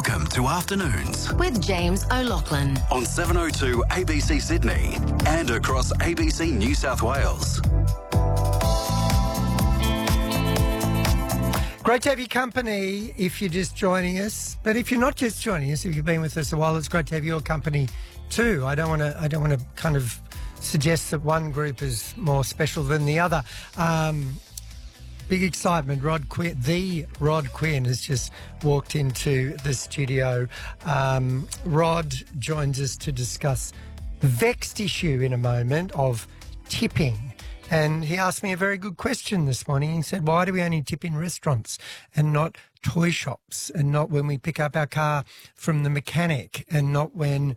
Welcome to Afternoons with James O'Loughlin on 702 ABC Sydney and across ABC New South Wales. Great to have your company if you're just joining us. But if you're not just joining us, if you've been with us a while, it's great to have your company too. I don't want to kind of suggest that one group is more special than the other. Big excitement. Rod Quinn has just walked into the studio. Rod joins us to discuss the vexed issue in a moment of tipping. And he asked me a very good question this morning. He said, why do we only tip in restaurants and not toy shops, and not when we pick up our car from the mechanic, and not when,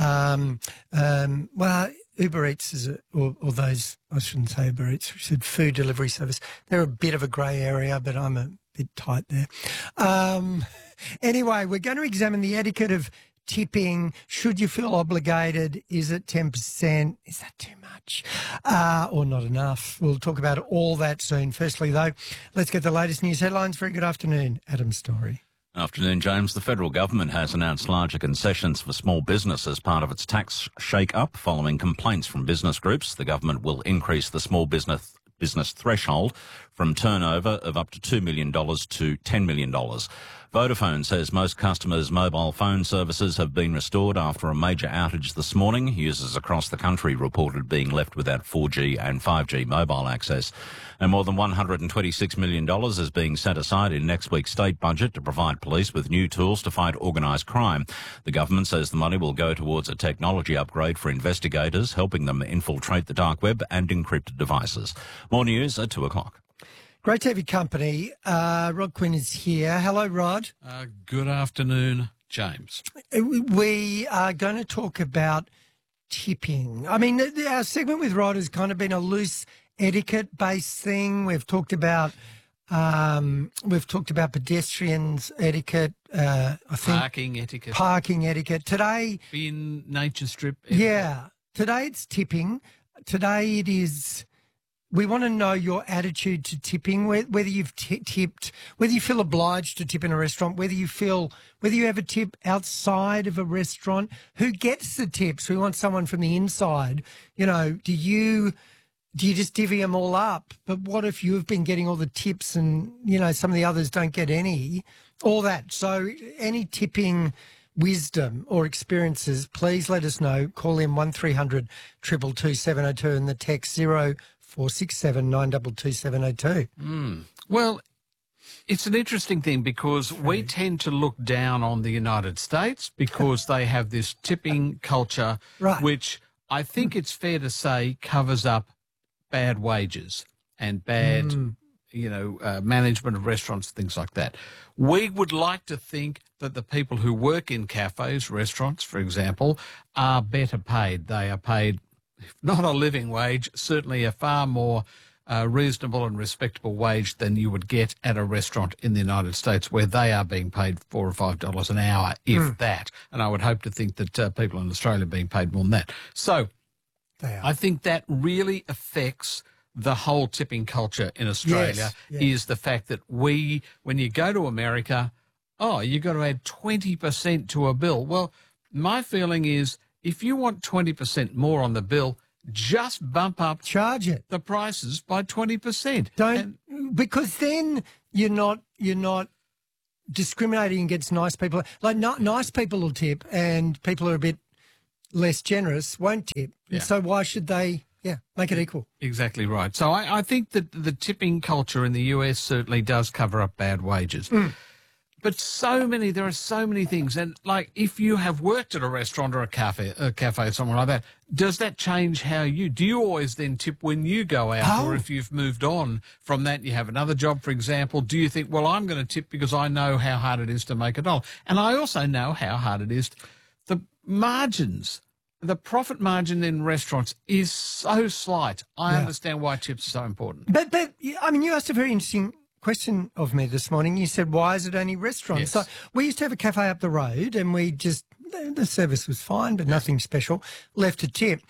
Uber Eats or those, I shouldn't say Uber Eats, we said food delivery service. They're a bit of a grey area, but I'm a bit tight there. Anyway, we're going to examine the etiquette of tipping. Should you feel obligated? Is it 10%? Is that too much? Or not enough? We'll talk about all that soon. Firstly, though, let's get the latest news headlines. Very good afternoon, Adam Story. Afternoon, James. The federal government has announced larger concessions for small business as part of its tax shake-up following complaints from business groups. The government will increase the small business threshold from turnover of up to $2 million to $10 million. Vodafone says most customers' mobile phone services have been restored after a major outage this morning. Users across the country reported being left without 4G and 5G mobile access. And more than $126 million is being set aside in next week's state budget to provide police with new tools to fight organised crime. The government says the money will go towards a technology upgrade for investigators, helping them infiltrate the dark web and encrypted devices. More news at 2 o'clock. Great to have your company. Rod Quinn is here. Hello, Rod. Good afternoon, James. We are going to talk about tipping. I mean, our segment with Rod has kind of been a loose etiquette-based thing. We've talked about pedestrians etiquette. I think parking etiquette. Today, in nature strip. Etiquette. Yeah. Today it's tipping. Today it is. We want to know your attitude to tipping, whether you've tipped, whether you feel obliged to tip in a restaurant, whether you have a tip outside of a restaurant. Who gets the tips? We want someone from the inside. You know, do you just divvy them all up? But what if you've been getting all the tips and, you know, some of the others don't get any? All that. So any tipping wisdom or experiences, please let us know. Call in 1300 222 702 and the text 0467 922 702. Well, it's an interesting thing because we tend to look down on the United States because they have this tipping culture, which I think it's fair to say covers up bad wages and bad, management of restaurants, things like that. We would like to think that the people who work in cafes, restaurants, for example, are better paid. They are paid, if not a living wage, certainly a far more reasonable and respectable wage than you would get at a restaurant in the United States, where they are being paid $4 or $5 an hour, if that. And I would hope to think that people in Australia are being paid more than that. So I think that really affects the whole tipping culture in Australia. Yes. Is the fact that when you go to America, you've got to add 20% to a bill. Well, my feeling is if you want 20% more on the bill, just bump up the prices by 20%. Because then you're not discriminating against nice people. Like nice people will tip, and people who are a bit less generous won't tip. Yeah. So why should they make it equal? Exactly right. So I think that the tipping culture in the US certainly does cover up bad wages. But there are so many things. And like, if you have worked at a restaurant or a cafe, somewhere like that, does that change do you always then tip when you go out? Or if you've moved on from that, you have another job, for example, do you think, well, I'm going to tip because I know how hard it is to make $1? And I also know how hard it is. The margins, the profit margin in restaurants is so slight. I understand why tips are so important. But I mean, you asked a very interesting question of me this morning. You said, why is it only restaurants? Yes. So we used to have a cafe up the road, and the service was fine, but nothing special. Left a tip.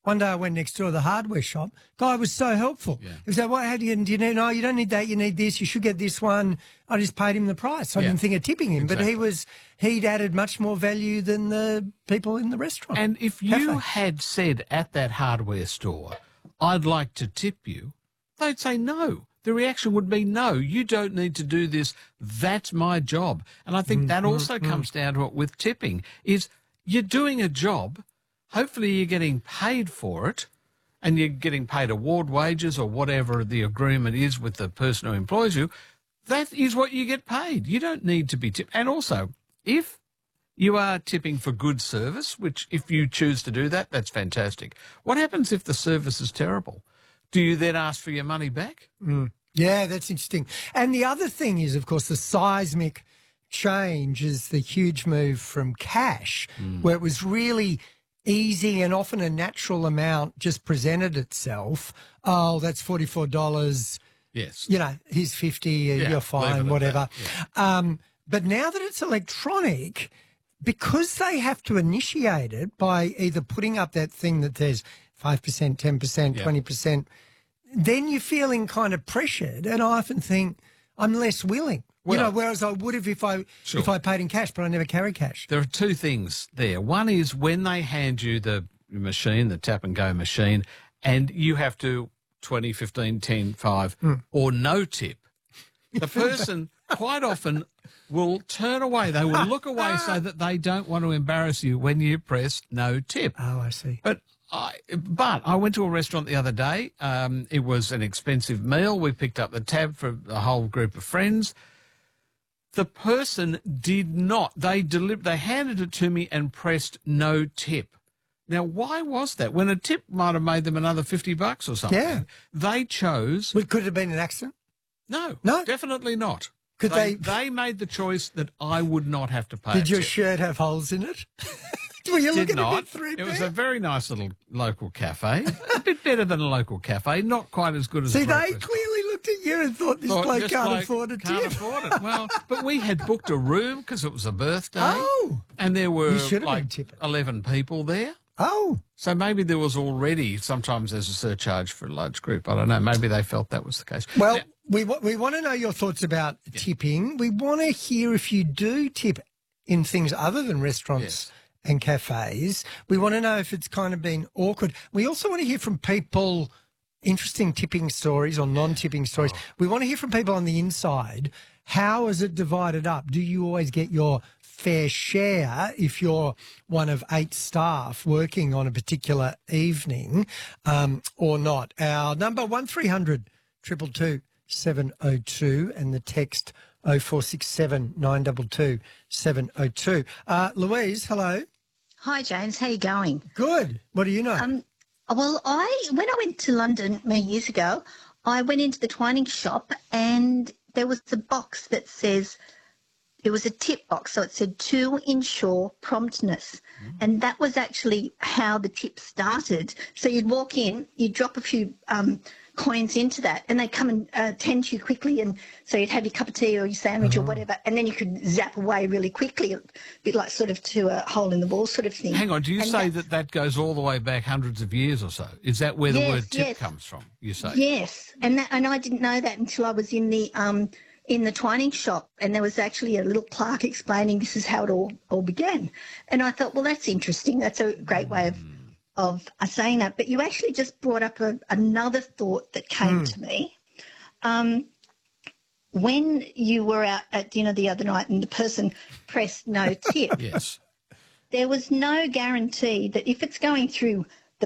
One day I went next door to the hardware shop. Guy was so helpful. Yeah. He was like, "What? How do you need? No, you don't need that. You need this. You should get this one." I just paid him the price. I didn't think of tipping him, but he'd added much more value than the people in the restaurant. And if you had said at that hardware store, "I'd like to tip you," they'd say no. The reaction would be, "No, you don't need to do this. That's my job." And I think that also comes down to it with tipping, is you're doing a job. Hopefully you're getting paid for it, and you're getting paid award wages or whatever the agreement is with the person who employs you. That is what you get paid. You don't need to be tipped. And also, if you are tipping for good service, which if you choose to do that, that's fantastic. What happens if the service is terrible? Do you then ask for your money back? Yeah, that's interesting. And the other thing is, of course, the seismic change is the huge move from cash, where it was really easy and often a natural amount just presented itself. Oh, that's $44. Yes. You know, here's 50, you're fine, whatever. Yeah. But now that it's electronic, because they have to initiate it by either putting up that thing that says 5%, 10%, 20%, then you're feeling kind of pressured. And I often think I'm less willing. Well, whereas I would have if I paid in cash, but I never carry cash. There are two things there. One is when they hand you the machine, the tap and go machine, and you have to 20, 15, 10, 5, or no tip. The person quite often will turn away. They will look away so that they don't want to embarrass you when you press no tip. Oh, I see. But I went to a restaurant the other day. It was an expensive meal. We picked up the tab for a whole group of friends. The person did not. They handed it to me and pressed no tip. Now, why was that? When a tip might have made them another $50 or something. Yeah. They chose. Well, could it have been an accident? No. No? Definitely not. Could they made the choice that I would not have to pay. Did your shirt have holes in it? Were you looking a bit threadbare? It was a very nice little local cafe. A bit better than a local cafe. Not quite as good as See, they clearly looked at you and thought this bloke can't afford a tip. Can't afford it. Well, but we had booked a room because it was a birthday. Oh. And there were like 11 people there. Oh. So maybe there was already, sometimes there's a surcharge for a large group. I don't know. Maybe they felt that was the case. Well, we want to know your thoughts about tipping. We want to hear if you do tip in things other than restaurants and cafes. We want to know if it's kind of been awkward. We also want to hear from people, interesting tipping stories or non-tipping stories. We want to hear from people on the inside. How is it divided up? Do you always get your fair share if you're one of 8 staff working on a particular evening or not? Our number 1300 222 702 and the text 0467 922 702. Louise, hello. Hi, James. How you going? Good. What do you know? Well, when I went to London many years ago, I went into the Twinings shop and there was a box that says, it was a tip box, so it said to ensure promptness. And that was actually how the tip started. So you'd walk in, you'd drop a few coins into that, and they come and attend to you quickly. And so you'd have your cup of tea or your sandwich or whatever, and then you could zap away really quickly, a bit like sort of to a hole in the wall sort of thing. Hang on, do you say that goes all the way back hundreds of years or so? Is that where the word tip comes from, you say? Yes, and I didn't know that until I was in the Twinings shop, and there was actually a little plaque explaining this is how it all began. And I thought, well, that's interesting. That's a great way of saying that. But you actually just brought up another thought that came to me. When you were out at dinner the other night and the person pressed no tip, yes, there was no guarantee that if it's going through